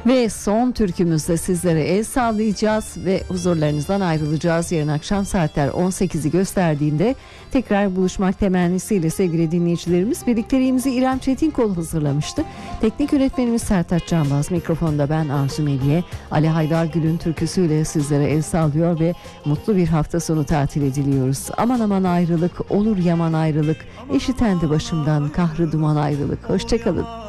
Ve son türkümüzde sizlere el sallayacağız ve huzurlarınızdan ayrılacağız. Yarın akşam saatler 18'i gösterdiğinde tekrar buluşmak temennisiyle sevgili dinleyicilerimiz. Birlikteliğimizi İrem Çetinkol hazırlamıştı. Teknik yönetmenimiz Sertaç Canbaz, mikrofonda ben Arzu Meliye. Ali Haydar Gül'ün türküsüyle sizlere el sallıyor ve mutlu bir hafta sonu tatili diliyoruz. Aman aman ayrılık, olur yaman ayrılık, eşitendi başımdan kahrı duman ayrılık. Hoşçakalın.